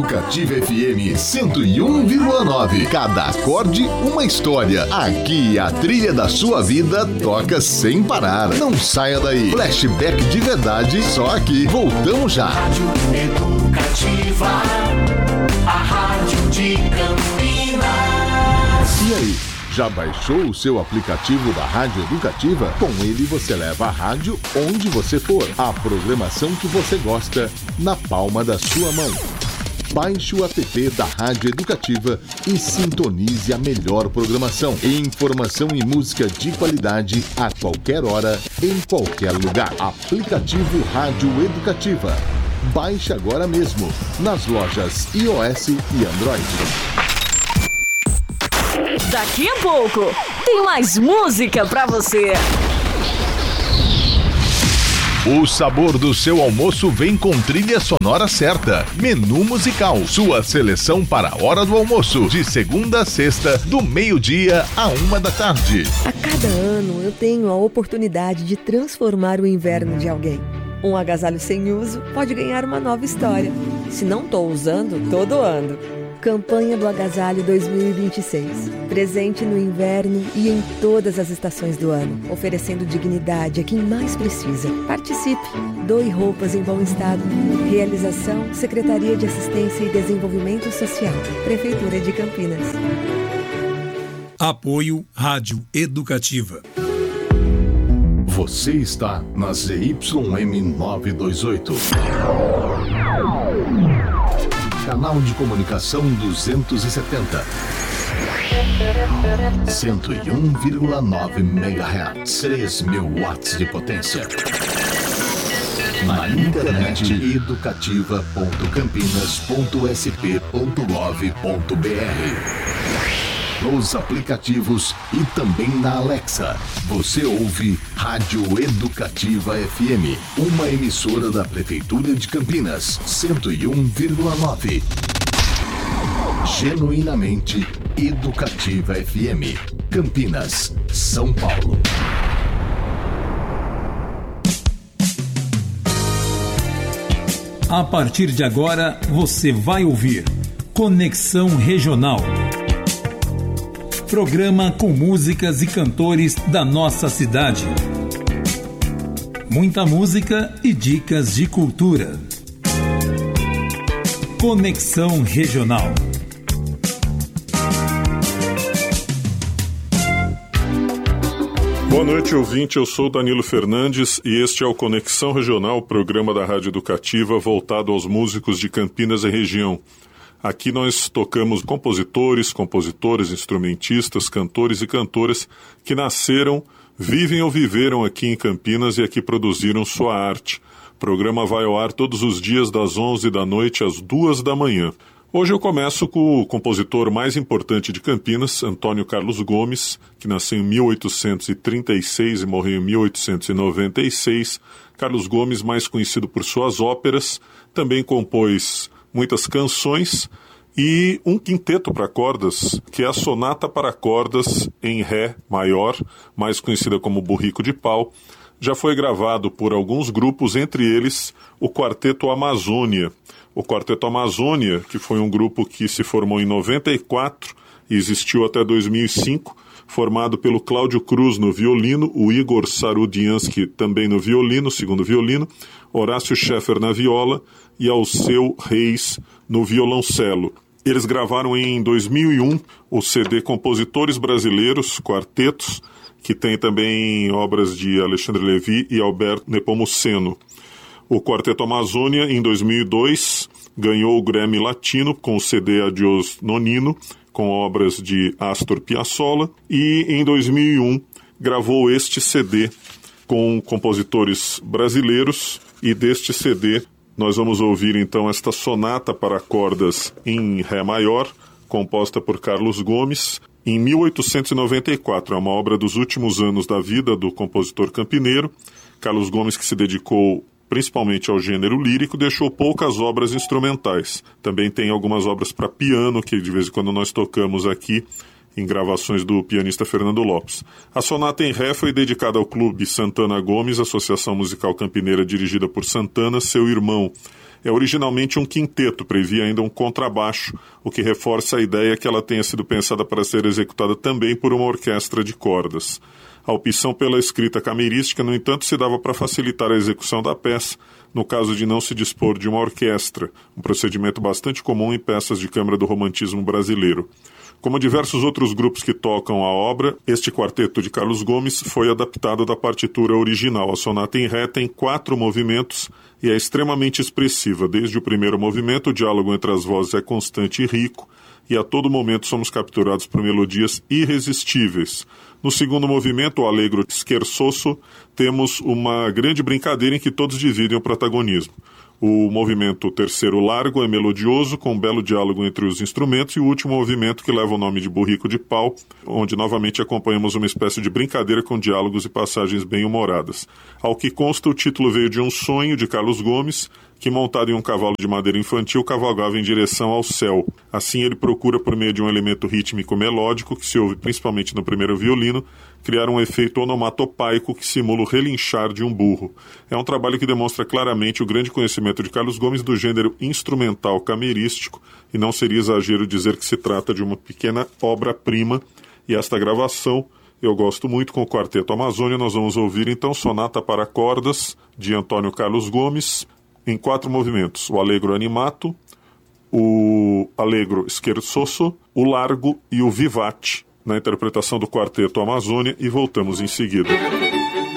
Educativa FM 101,9. Cada acorde, uma história. Aqui a trilha da sua vida toca sem parar. Não saia daí. Flashback de verdade, só aqui. Voltamos já. Rádio Educativa, a rádio de Campinas. E aí? Já baixou o seu aplicativo da Rádio Educativa? Com ele você leva a rádio onde você for. A programação que você gosta na palma da sua mão. Baixe o app da Rádio Educativa e sintonize a melhor programação. Informação e música de qualidade a qualquer hora, em qualquer lugar. Aplicativo Rádio Educativa. Baixe agora mesmo nas lojas iOS e Android. Daqui a pouco tem mais música pra você. O sabor do seu almoço vem com trilha sonora certa. Menu musical, sua seleção para a hora do almoço, de segunda a sexta, do meio-dia à 1h. A cada ano eu tenho a oportunidade de transformar o inverno de alguém. Um agasalho sem uso pode ganhar uma nova história. Se não estou usando, tô doando. Campanha do Agasalho 2026. Presente no inverno e em todas as estações do ano, oferecendo dignidade a quem mais precisa. Participe. Doe roupas em bom estado. Realização: Secretaria de Assistência e Desenvolvimento Social. Prefeitura de Campinas. Apoio Rádio Educativa. Você está na ZYM 928. Canal de comunicação 270. 101,9 MHz. 3.000 watts de potência. Na internet educativa.campinas.sp.gov.br. Nos aplicativos e também na Alexa. Você ouve Rádio Educativa FM, uma emissora da Prefeitura de Campinas, 101,9. Genuinamente Educativa FM, Campinas, São Paulo. A partir de agora, você vai ouvir Conexão Regional. Programa com músicas e cantores da nossa cidade. Muita música e dicas de cultura. Conexão Regional. Boa noite, ouvinte. Eu sou Danilo Fernandes e este é o Conexão Regional, programa da Rádio Educativa voltado aos músicos de Campinas e região. Aqui nós tocamos compositores, compositoras, instrumentistas, cantores e cantoras que nasceram, vivem ou viveram aqui em Campinas e aqui produziram sua arte. O programa vai ao ar todos os dias das 11h às 2h. Hoje eu começo com o compositor mais importante de Campinas, Antônio Carlos Gomes, que nasceu em 1836 e morreu em 1896. Carlos Gomes, mais conhecido por suas óperas, também compôs muitas canções e um quinteto para cordas, que é a Sonata para Cordas em Ré maior, mais conhecida como Burrico de Pau. Já foi gravado por alguns grupos, entre eles o Quarteto Amazônia. O Quarteto Amazônia, que foi um grupo que se formou em 94 e existiu até 2005, formado pelo Cláudio Cruz no violino, o Igor Sarudiansky também no violino, segundo violino, Horácio Scheffer na viola e Alceu Reis no violoncelo. Eles gravaram em 2001 o CD Compositores Brasileiros, Quartetos, que tem também obras de Alexandre Levy e Alberto Nepomuceno. O Quarteto Amazônia, em 2002, ganhou o Grammy Latino com o CD Adiós Nonino, com obras de Astor Piazzolla, e em 2001 gravou este CD com compositores brasileiros, e deste CD nós vamos ouvir então esta Sonata para Cordas em Ré maior, composta por Carlos Gomes, em 1894. É uma obra dos últimos anos da vida do compositor campineiro. Carlos Gomes, que se dedicou principalmente ao gênero lírico, deixou poucas obras instrumentais. Também tem algumas obras para piano, que de vez em quando nós tocamos aqui, em gravações do pianista Fernando Lopes. A Sonata em Ré foi dedicada ao Clube Santana Gomes, associação musical campineira dirigida por Santana, seu irmão. É originalmente um quinteto, previa ainda um contrabaixo, o que reforça a ideia que ela tenha sido pensada para ser executada também por uma orquestra de cordas. A opção pela escrita camerística, no entanto, se dava para facilitar a execução da peça, no caso de não se dispor de uma orquestra, um procedimento bastante comum em peças de câmara do romantismo brasileiro. Como diversos outros grupos que tocam a obra, este quarteto de Carlos Gomes foi adaptado da partitura original. A sonata em ré tem 4 movimentos e é extremamente expressiva. Desde o primeiro movimento, o diálogo entre as vozes é constante e rico, e a todo momento somos capturados por melodias irresistíveis. No segundo movimento, o Allegro Scherzoso, temos uma grande brincadeira em que todos dividem o protagonismo. O movimento terceiro largo é melodioso, com um belo diálogo entre os instrumentos, e o último movimento, que leva o nome de Burrico de Pau, onde novamente acompanhamos uma espécie de brincadeira com diálogos e passagens bem-humoradas. Ao que consta, o título veio de um sonho de Carlos Gomes, que, montado em um cavalo de madeira infantil, cavalgava em direção ao céu. Assim, ele procura, por meio de um elemento rítmico melódico, que se ouve principalmente no primeiro violino, criar um efeito onomatopaico que simula o relinchar de um burro. É um trabalho que demonstra claramente o grande conhecimento de Carlos Gomes do gênero instrumental camerístico, e não seria exagero dizer que se trata de uma pequena obra-prima, e esta gravação eu gosto muito. Com o Quarteto Amazônia. Nós vamos ouvir então Sonata para Cordas, de Antônio Carlos Gomes, em 4 movimentos: o Allegro Animato, o Allegro Scherzoso, o Largo e o Vivace, na interpretação do Quarteto Amazônia, e voltamos em seguida.